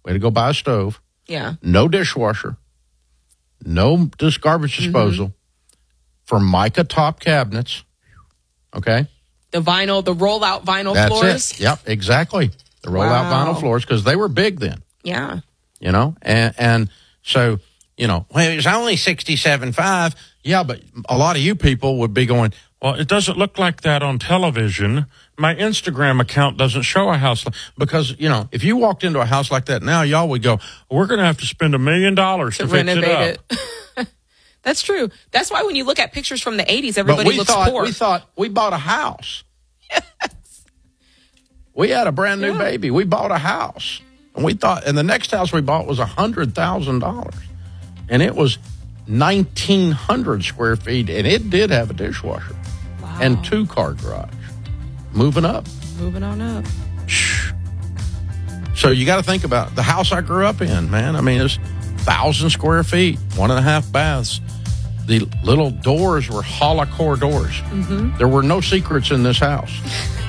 We had to go buy a stove. Yeah. No dishwasher. No garbage disposal. Formica top cabinets. Okay? The rollout vinyl That's floors. it. Yep, exactly. The rollout vinyl floors, because they were big then. Yeah. You know? And so, you know, well, it was only $67.5. Yeah, but a lot of you people would be going, well, it doesn't look like that on television. My Instagram account doesn't show a house. Because, you know, if you walked into a house like that now, y'all would go, we're going to have to spend $1 million to fix renovate it up. That's true. That's why when you look at pictures from the 80s, everybody looks poor. We thought we bought a house. Yes. We had a brand new baby. We bought a house. And the next house we bought was $100,000. And it was 1,900 square feet, and it did have a dishwasher. Wow. And 2-car garage. Moving up. Moving on up. So you got to think about the house I grew up in, man. I mean, it's 1,000 square feet, 1.5 baths. The little doors were Holocore doors. There were no secrets in this house.